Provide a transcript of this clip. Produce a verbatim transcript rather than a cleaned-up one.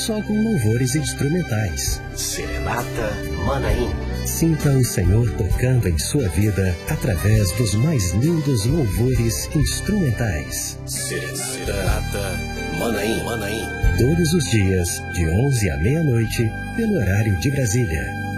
só com louvores instrumentais. Serenata Manaim. Sinta o Senhor tocando em sua vida através dos mais lindos louvores instrumentais. Serenata Manaim, Manaim. Todos os dias, de onze à meia-noite, pelo horário de Brasília.